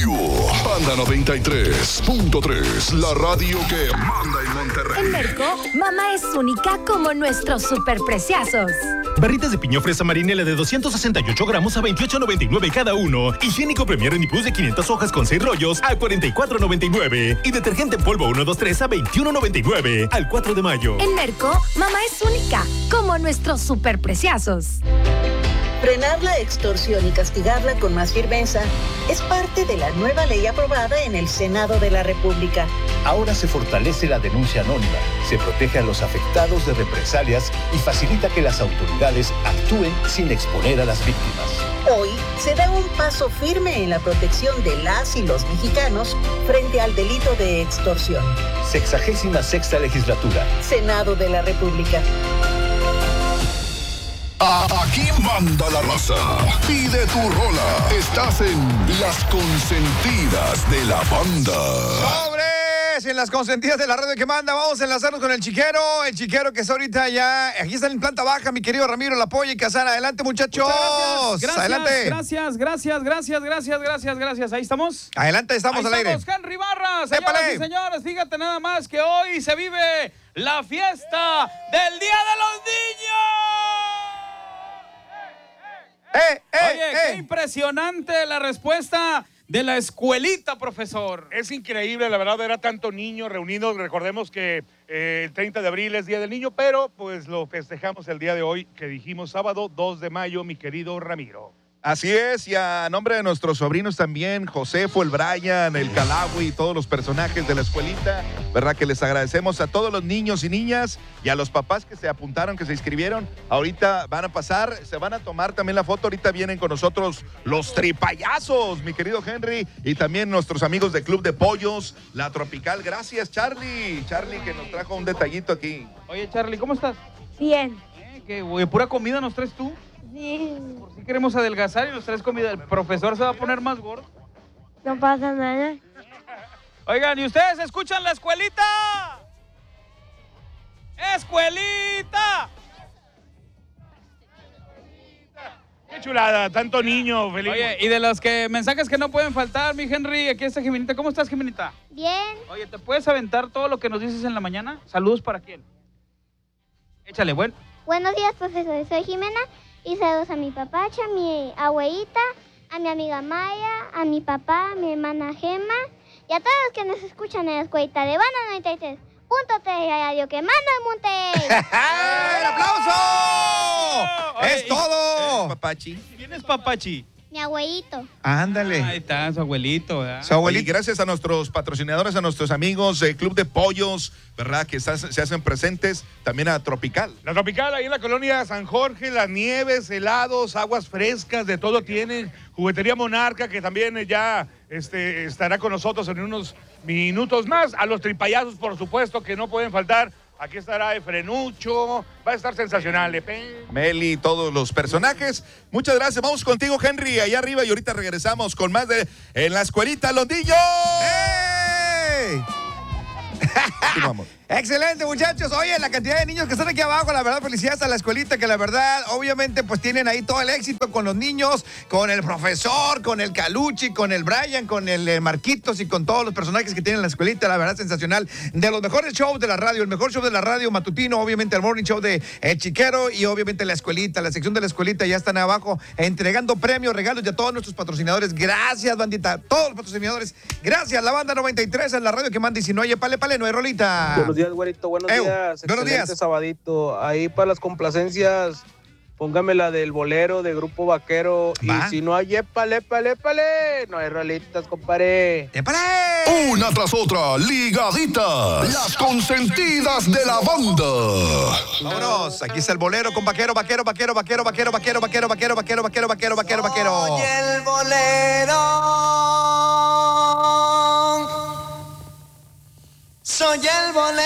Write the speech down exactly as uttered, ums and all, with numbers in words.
radio. Banda noventa y tres punto tres, la radio que manda en Monterrey. En Merco, mamá es única como nuestros superpreciosos. Barritas de piña fresa marinela de doscientos sesenta y ocho gramos a veintiocho noventa y nueve cada uno. Higiénico Premier Renipus de quinientas hojas con seis rollos a cuarenta y cuatro noventa y nueve. Y detergente en polvo uno dos tres a veintiuno noventa y nueve. Al cuatro de mayo. En Merco, mamá es única como nuestros superpreciosos. Frenar la extorsión y castigarla con más firmeza es parte de la nueva ley aprobada en el Senado de la República. Ahora se fortalece la denuncia anónima, se protege a los afectados de represalias y facilita que las autoridades actúen sin exponer a las víctimas. Hoy se da un paso firme en la protección de las y los mexicanos frente al delito de extorsión. Sexagésima sexta legislatura. Senado de la República. Aquí manda la raza. Pide tu rola. Estás en Las Consentidas de la Banda. ¡Sobres! En Las Consentidas de la radio que manda. Vamos a enlazarnos con el chiquero. El chiquero que está ahorita ya. Aquí está en planta baja, mi querido Ramiro Lapolla y Casana. Adelante, muchachos. Gracias, gracias, Adelante. Gracias, gracias, gracias, gracias, gracias, gracias. Ahí estamos. Adelante, estamos Ahí al aire. estamos, Henry Barra, señoras y señores. Fíjate nada más que hoy se vive la fiesta del Día de los Niños. ¡Eh, eh, Oye, eh! qué impresionante la respuesta de la escuelita, profesor. Es increíble, la verdad, ver a tantos niños reunidos. Recordemos que eh, el treinta de abril es Día del Niño, pero pues lo festejamos el día de hoy, que dijimos sábado dos de mayo, mi querido Ramiro. Así es, y a nombre de nuestros sobrinos también, Josefo, el Brian, el Calawi y todos los personajes de la escuelita, ¿verdad? Que les agradecemos a todos los niños y niñas y a los papás que se apuntaron, que se inscribieron. Ahorita van a pasar, se van a tomar también la foto. Ahorita vienen con nosotros los tripayazos, mi querido Henry, y también nuestros amigos de Club de Pollos, La Tropical. Gracias, Charlie. Charlie, que nos trajo un detallito aquí. Oye, Charlie, ¿cómo estás? Bien. ¿Eh? ¿Qué, güey, pura comida nos traes tú? Sí. Por si queremos adelgazar y nos traes comida. ¿El profesor se va a poner más gordo? No pasa nada. Oigan, ¿y ustedes escuchan la escuelita? ¡Escuelita! ¡Qué chulada! Tanto niño, feliz. Oye, y de los que mensajes que no pueden faltar, mi Henry, aquí está Jimenita. ¿Cómo estás, Jimenita? Bien. Oye, ¿te puedes aventar todo lo que nos dices en la mañana? ¿Saludos para quién? Échale, bueno. Buenos días, profesor. Soy Jimena y saludos a mi papacha, a mi abuelita, a mi amiga Maya, a mi papá, a mi hermana Gemma y a todos los que nos escuchan en la escuelita de Banda noventa y tres punto tres, radio que manda el Monte. ¡El aplauso! Oye, ¡Es todo! Papachi. ¿Quién es Papachi? Mi abuelito. Ándale. Ahí está, su abuelito, ¿verdad? Su abuelito. Y gracias a nuestros patrocinadores, a nuestros amigos del Club de Pollos, ¿verdad? Que se se hacen presentes, también a Tropical. La Tropical, ahí en la colonia San Jorge, las nieves, helados, aguas frescas, de todo tienen. Juguetería Monarca, que también ya este, estará con nosotros en unos minutos más. A los tripayazos, por supuesto, que no pueden faltar. Aquí estará Efrenucho, va a estar sensacional. ¿eh? Meli, todos los personajes. Muchas gracias. Vamos contigo, Henry, allá arriba, y ahorita regresamos con más de En la Escuelita, Londillo. ¡Ey! Continuamos. Excelente, muchachos. Oye, la cantidad de niños que están aquí abajo, la verdad, felicidades a la escuelita, que la verdad, obviamente, pues tienen ahí todo el éxito con los niños, con el profesor, con el Caluchi, con el Brian, con el eh, Marquitos y con todos los personajes que tienen la escuelita, la verdad, sensacional. De los mejores shows de la radio, el mejor show de la radio matutino, obviamente el morning show de El Chiquero y obviamente la escuelita, la sección de la escuelita ya están abajo entregando premios, regalos y a todos nuestros patrocinadores. Gracias, bandita, todos los patrocinadores. Gracias, la Banda noventa y tres en la radio que manda, y si no hay pale, pale, no hay rolita. Buenos días, güerito, buenos Ew, días. buenos días. Excelente sabadito. Ahí para las complacencias, póngame la del bolero de Grupo Vaquero. ¿Va? Y si no hay épale, épale, épale, no hay rolitas, compadre. ¡Épale! Una tras otra, ligaditas. Las consentidas de la banda. Vámonos, aquí está el bolero con vaquero, vaquero, vaquero, vaquero, vaquero, vaquero, vaquero, vaquero, vaquero, vaquero, vaquero, vaquero, vaquero. Oye el bolero. Soy el bolero.